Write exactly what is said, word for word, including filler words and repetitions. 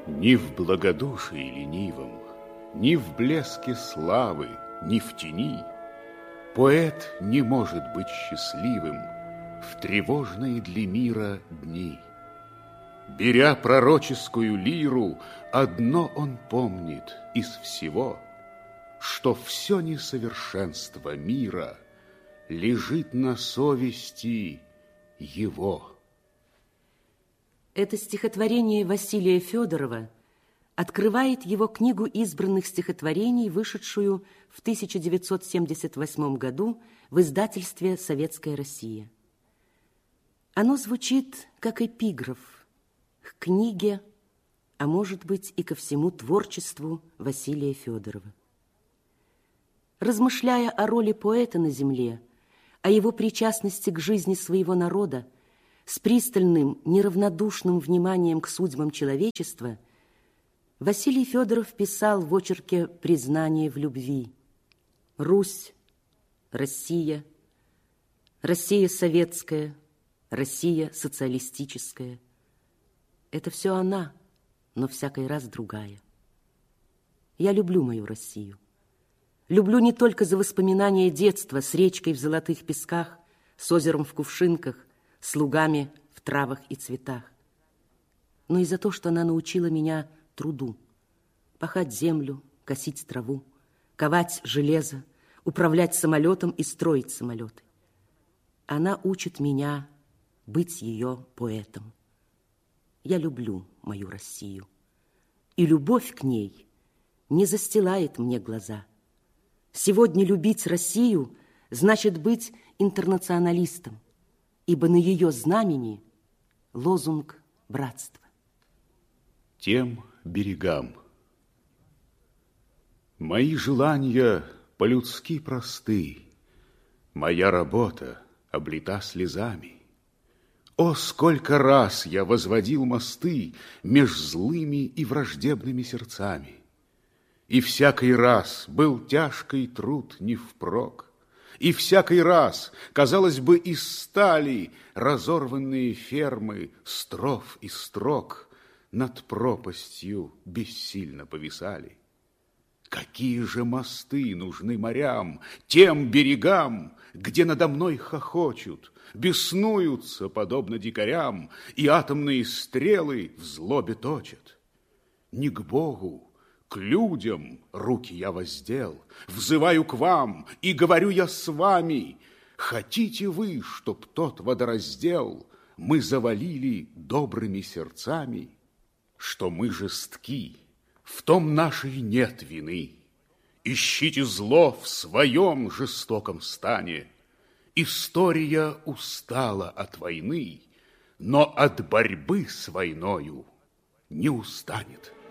Ни в благодушии ленивом, ни в блеске славы, ни в тени поэт не может быть счастливым в тревожные для мира дни. Беря пророческую лиру, одно он помнит из всего, что все несовершенство мира лежит на совести его. Это стихотворение Василия Федорова открывает его книгу избранных стихотворений, вышедшую в тысяча девятьсот семьдесят восьмом году в издательстве «Советская Россия». Оно звучит как эпиграф к книге, а может быть и ко всему творчеству Василия Федорова. Размышляя о роли поэта на земле, о его причастности к жизни своего народа, с пристальным, неравнодушным вниманием к судьбам человечества, Василий Федоров писал в очерке «Признание в любви». Русь, Россия, Россия советская, Россия социалистическая. Это все она, но всякий раз другая. Я люблю мою Россию. Люблю не только за воспоминания детства с речкой в золотых песках, с озером в кувшинках, с лугами в травах и цветах, но и за то, что она научила меня труду, пахать землю, косить траву, ковать железо, управлять самолетом и строить самолеты. Она учит меня быть ее поэтом. Я люблю мою Россию, и любовь к ней не застилает мне глаза. Сегодня любить Россию значит быть интернационалистом, ибо на ее знамени лозунг братства. Тем берегам. Мои желания по-людски просты, моя работа облита слезами. О, сколько раз я возводил мосты меж злыми и враждебными сердцами! И всякий раз был тяжкий труд не впрок, и всякий раз, казалось бы, из стали разорванные фермы строф и строк над пропастью бессильно повисали. Какие же мосты нужны морям, тем берегам, где надо мной хохочут, беснуются, подобно дикарям, и атомные стрелы в злобе точат. Не к Богу, к людям руки я воздел, взываю к вам и говорю я с вами. Хотите вы, чтоб тот водораздел мы завалили добрыми сердцами? Что мы жестки, в том нашей нет вины. Ищите зло в своем жестоком стане. История устала от войны, но от борьбы с войною не устанет.